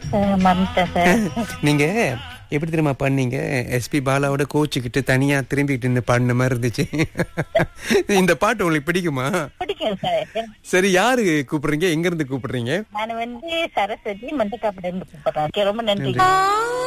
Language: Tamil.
மறந்துட்டேன் சார். நீங்க எப்படி தெரியுமா பண்ணீங்க? எஸ்பி பாலாவோட கோச்சுக்கிட்டு தனியா திரும்பிக்கிட்டு நின்னு பாடின மாதிரி இருந்துச்சு. இந்த பாட்டு உங்களுக்கு பிடிக்குமா? பிடிக்கும் சார். சரி, யாரு கூப்பிடுறீங்க? எங்க இருந்து கூப்பிடுறீங்க? நான் சரஸ்வதி மண்டக்காப்பிட இருந்து கூப்பிடுறேன். ரொம்ப நன்றி.